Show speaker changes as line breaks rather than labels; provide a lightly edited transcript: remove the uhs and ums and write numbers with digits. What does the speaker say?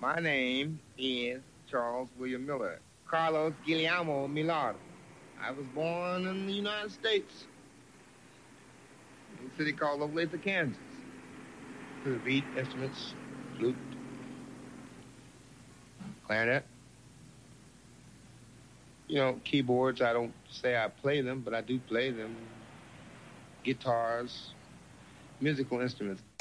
My name is Charles William Miller, Carlos Guillermo Millar. I was born in the United States, in a city called Olathe, Kansas. To beat instruments, flute, clarinet. You know, keyboards, I don't say I play them, but I do play them. Guitars, musical instruments.